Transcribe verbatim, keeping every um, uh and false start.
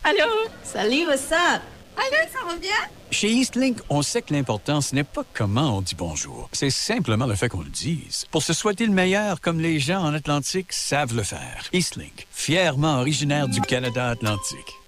Allô? Salut, what's up? Allô, ça va bien? Chez Eastlink, on sait que l'important, ce n'est pas comment on dit bonjour. C'est simplement le fait qu'on le dise. Pour se souhaiter le meilleur, comme les gens en Atlantique savent le faire. Eastlink, fièrement originaire du Canada Atlantique.